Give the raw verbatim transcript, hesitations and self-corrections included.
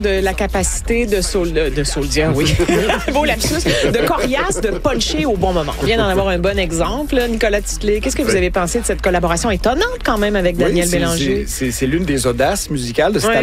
de la capacité de Soul, de Souldia, oui. Beau lapsus. De Corias, de puncher au bon moment. On vient d'en avoir un bon exemple, là, Nicolas Titley. Qu'est-ce que vous avez pensé de cette collaboration étonnante quand même avec Daniel oui, c'est, Bélanger? C'est, c'est, c'est l'une des audaces musicales de cet ouais.